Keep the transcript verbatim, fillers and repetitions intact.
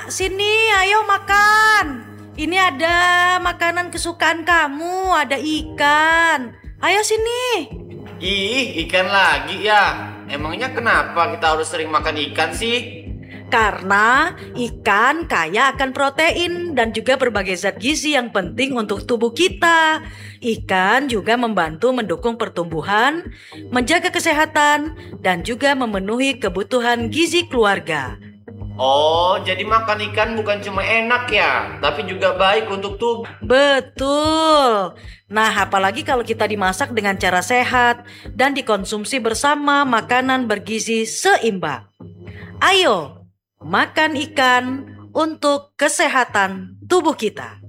sini, ayo makan. Ini ada makanan kesukaan kamu, ada ikan. Ayo sini. Ih, ikan lagi ya. Emangnya kenapa kita harus sering makan ikan sih? Karena ikan kaya akan protein dan juga berbagai zat gizi yang penting untuk tubuh kita. Ikan juga membantu mendukung pertumbuhan, menjaga kesehatan, dan juga memenuhi kebutuhan gizi keluarga. Oh, jadi makan ikan bukan cuma enak ya, tapi juga baik untuk tubuh. Betul. Nah, apalagi kalau kita dimasak dengan cara sehat dan dikonsumsi bersama makanan bergizi seimbang. Ayo, makan ikan untuk kesehatan tubuh kita.